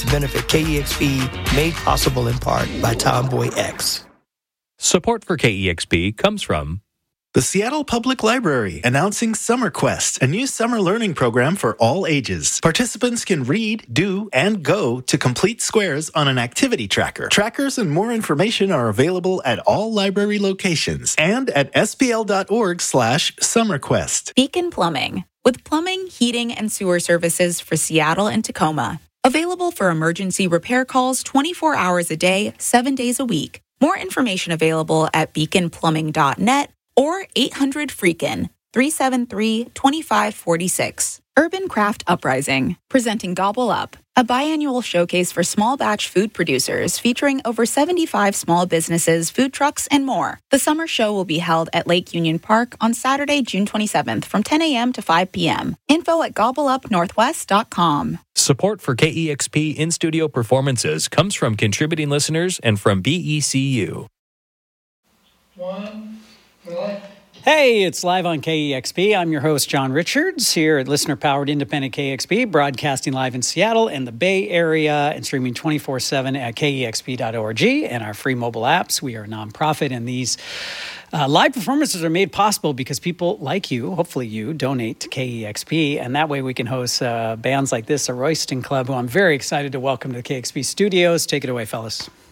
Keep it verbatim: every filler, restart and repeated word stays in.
benefit K E X P, made possible in part by Tomboy X. Support for K E X P comes from the Seattle Public Library, announcing Summer Quest, a new summer learning program for all ages. Participants can read, do, and go to complete squares on an activity tracker. Trackers and more information are available at all library locations and at sbl.org slash summerquest. Beacon Plumbing, with plumbing, heating, and sewer services for Seattle and Tacoma. Available for emergency repair calls twenty-four hours a day, seven days a week. More information available at beacon plumbing dot net or eight hundred freakin, three seven three, two five four six. Urban Craft Uprising, presenting Gobble Up, a biannual showcase for small batch food producers featuring over seventy-five small businesses, food trucks, and more. The summer show will be held at Lake Union Park on Saturday, June twenty-seventh from ten a.m. to five p.m. Info at gobble up northwest dot com. Support for K E X P in-studio performances comes from contributing listeners and from B E C U. One. Really? Hey, it's live on K E X P. I'm your host, John Richards, here at listener-powered independent K E X P, broadcasting live in Seattle and the Bay Area and streaming twenty-four seven at K E X P dot org and our free mobile apps. We are a nonprofit, and these uh, live performances are made possible because people like you, hopefully you, donate to K E X P, and that way we can host uh, bands like this, a Royston Club, who I'm very excited to welcome to the K E X P studios. Take it away, fellas.